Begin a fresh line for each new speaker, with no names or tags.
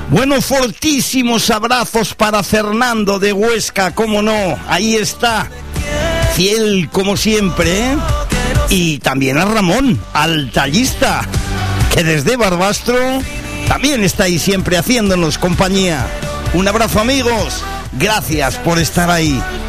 Bueno, fortísimos abrazos para Fernando de Huesca, cómo no, ahí está, fiel como siempre, ¿eh? Y también a Ramón, al tallista, que desde Barbastro también está ahí siempre haciéndonos compañía. Un abrazo, amigos, gracias por estar ahí.